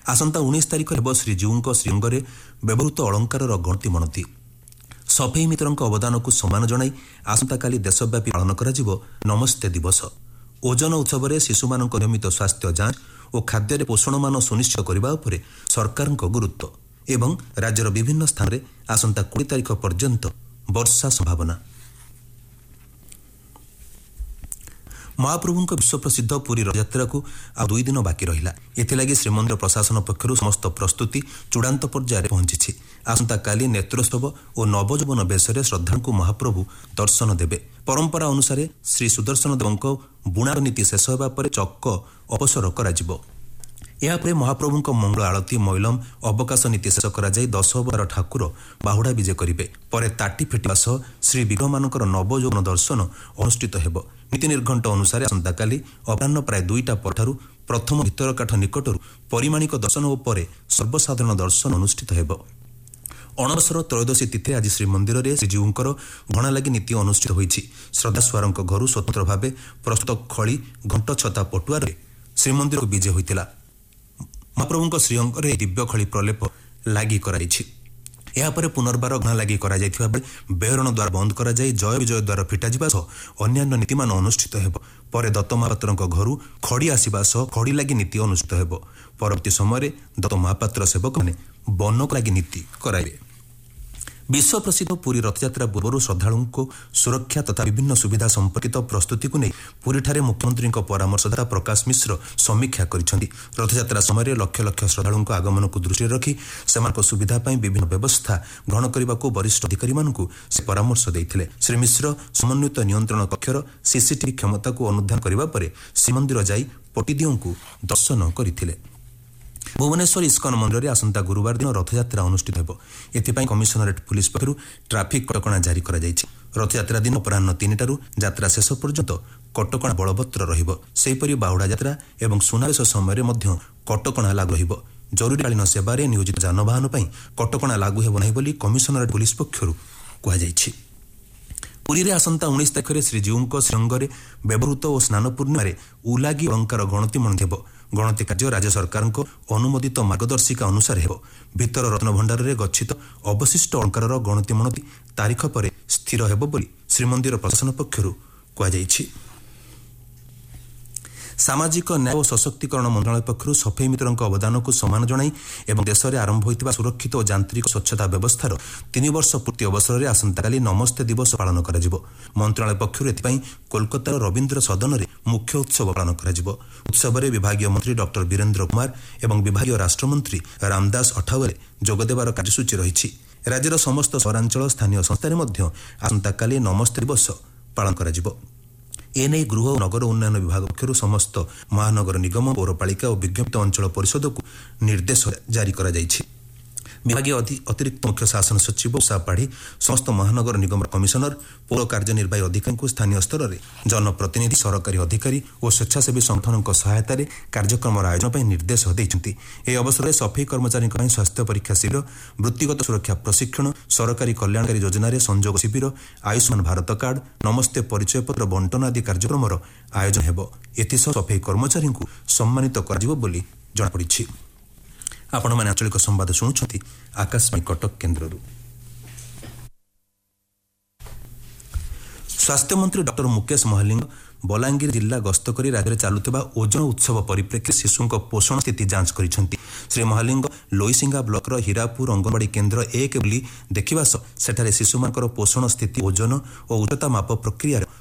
आसंता 19 तारिख हेब श्रीजीऊଙ୍କ श्रीअंगरे व्यवहृत अलंकारर गणति मणति सफेई मित्रଙ୍କ अवदानକୁ ସମ୍ମାନ ଜଣାଇ ଆସନ୍ତାକାଲି ଦେଶବ୍ୟାପୀ ପାଳନ କରାଯିବ ନମସ୍ତେ ଦିବସ। ଓଜନ ଉତ୍ସବରେ ଶିଶୁମାନଙ୍କ ନିୟମିତ ସ୍ୱାସ୍ଥ୍ୟ ଯାଞ୍ଚ ଓ ଖାଦ୍ୟରେ ପୋଷଣମାନ ସୁନିଶ୍ଚିତ କରିବା ଉପରେ ସରକାରଙ୍କ ଗୁରୁତ୍ୱ ଏବଂ ରାଜ୍ୟର ବିଭିନ୍ନ ସ୍ଥାନରେ ଆସନ୍ତା 20 ତାରିଖ ପର୍ଯ୍ୟନ୍ତ ବର୍ଷା ସମ୍ଭାବନା। महाप्रभुଙ୍କ विश्वप्रसिद्ध पुरी रथयात्राକୁ ଆଉ 2 दिन बाकी रहिला। एथिलागि श्रीमंदिर प्रशासन पक्षरु समस्त प्रस्तुति चूड़ांत पर्यायर पहुंची। आसंता काली नेत्रोत्सव और नवजौवन बेशरे श्रद्धांकु महाप्रभु दर्शन देबे। परंपरा अनुसार श्री सुदर्शन देवଙ୍କ बुणार नीति शेष होबा परे चक्क अवसर कराजिबो। यापर महाप्रभुଙ୍କ मंगल आळती मैलम अवकाश नीति शेष करा जाई 10 अवतार ठाकुर बाहुडा विजे करिवे। परे ताटी फेटिबा सह श्री विग्रह मानकर नवजौवन दर्शन अनुष्ठित हेबो। नीति निर्घंट अनुसार आसंता काली अपराह्न प्राय 2टा परठारु प्रथम भितरकाठ निकटरू परिमाणिक दर्शन और परे सर्वसाधारण दर्शन अनुष्ठित हेबो। अणबसर त्रयोदशी तिथि आज श्रीमंदिर में श्रीजीऊंकर घणा लागि नीति अनुष्ठित होईछि। श्रद्धास्वारଙ୍କ घरु स्वतंत्र भावे प्रस्तुत खड़ी घंट छता पटुआर श्रीमंदिर को विजय होइतिला। महाप्रभुଙ୍କ श्रीअंगरे दिव्य खड़ी प्रलेप लागि कराइछि। यापर पुनर्बार घणा लागि करा जायथिबा बेले बेहरण द्वार बंद करा जाय जय विजय द्वार फिटा जिबा सह अन्यान्य नीतिमान अनुष्ठित हेबो। परे दत्त महापात्रଙ୍କ घरु खड़ी आसीबा सह खड़ी लागि नीति अनुष्ठित हेबो। परवर्ती समय दत्त महापात्र सेवक माने बनक लागि नीति कराइबे। विश्व प्रसिद्ध पुरी रथयात्रा पूर्व श्रद्धालुओं को सुरक्षा तथा विभिन्न सुविधा संपर्कित प्रस्तुति को नहीं पुरीठारे मुख्यमंत्री परामर्शदाता प्रकाश मिश्र समीक्षा करिसेंति। रथयात्रा समय लक्ष लक्ष श्रद्धालुओं आगमन को दृष्टि रखी सेमानक सुविधा पाई विभिन्न व्यवस्था ग्रहण करने को वरिष्ठ अधिकारी मानकु से परामर्श देइथिले। श्री मिश्र समन्वित नियंत्रण कक्षर सीसीटीवी क्षमता को अनुधान करने पर श्रीमंदिर जाई पटिदियों को दर्शन करथिले। भुवनेश्वर इस्कन मंदिर में आसंता गुरुवार दिन रथयात्रा अनुष्ठित हेबो। एथिपाई कमिशनरेट पुलिस पक्षरु ट्राफिक कटकणा जारी करा जायछि। रथयात्रा दिन अपराह्न 3टारू यात्रा शेष पर्यंत कटकणा बलवत्तर रहिबो। सेहिपरि बाहुडा यात्रा एवं सुनावेश समय मध्य कटकणा लागू रहिबो। जरूरीकालीन सेवारे नियोजित जानवाहन पई कटकणा लागू हेबो नाही बोली कमिशनरेट पुलिस पक्षरु कहा जायछि। पुरी रे आसंता 19 तारिख श्रीजीऊଙ୍କ श्रीअंगरे व्यवहृत और स्नान पूर्णिमा उलागी अलंकार गणति मणि हेबो। गणति कार्य राज्य सरकार अनुमोदित मार्गदर्शिका अनुसार हेबो। भितर रत्न भंडार रे गच्छित अवशिष्ट अलंकार गणति मणति तारीख पर स्थिर हेबो बोली श्रीमंदिर प्रशासन पक्षरु कहा जायछि। सामाजिक न्याय और सशक्तिकरण मंत्रालय पक्षरु सफेई मित्रଙ୍କ अवदान को सम्मान जणाई एवं देश में आरंभ होइतिबा सुरक्षित और यांत्रिक स्वच्छता व्यवस्थार 3 वर्ष पूर्ति अवसर में आसंताकाली नमस्ते दिवस पालन कराजिबो। मंत्रालय पक्षरु एथिपाई कोलकातार रवींद्र सदन में मुख्य उत्सव पालन कराजिबो। उत्सव में विभागीय मंत्री डॉक्टर वीरेंद्र कुमार एवं विभागीय राष्ट्रमंत्री रामदास अठावले जोगदेवार कार्यसूची रहिछि। राज्यर समस्त सहरांचल स्थानीय संस्थार मध्य आसंताकाली नमस्ते दिवस पालन कराजिबो। एने गृह और नगर उन्नयन विभाग पक्षरु समस्त महानगर निगम पौरपालिका और विज्ञप्त अंचल परिषद को निर्देश जारी करा जायछि। विभागीय अतिरिक्त मुख्य शासन सचिव उषा पाढ़ी समस्त महानगर निगम कमिशनर पौर कार्यनिर्वाही अधिकारी को स्थानीय स्तर में जनप्रतिनिधि सरकारी अधिकारी और स्वेच्छासेवी संगठन सहायता कार्यक्रम आयोजन पर निर्देश देइछन्ति। एही अवसर में सफेई कर्मचारी स्वास्थ्य परीक्षा शिविर वृत्तिगत सुरक्षा प्रशिक्षण सरकारी कल्याणकारी योजन संजोग शिविर आयुष्मान भारत कार्ड नमस्ते परिचय पत्र बंटन आदि कार्यक्रम आयोजन हेबो। एथिसह सफेई कर्मचारी को सम्मानित कराजिबो बोली जଣାपड़िछि। आपण माने आंचलिक संवाद शुणुछंती आकाशवाणी कटक केन्द्ररू। स्वास्थ्य मंत्री डॉक्टर मुकेश महालिंग बलांगीर जिला गस्त कर राज्य में चलुवा ओजन उत्सव परिप्रेक्षी शिशुଙ୍କ पोषण स्थिति जांच करिसेंति। श्री महालिंग लोईसिंगा ब्लॉक हीरापुर अंगनवाड़ी केन्द्र 1 बुली देखिबा सह सेठारे शिशुमानकर पोषण स्थिति ओजन और उच्चता माप प्रक्रिया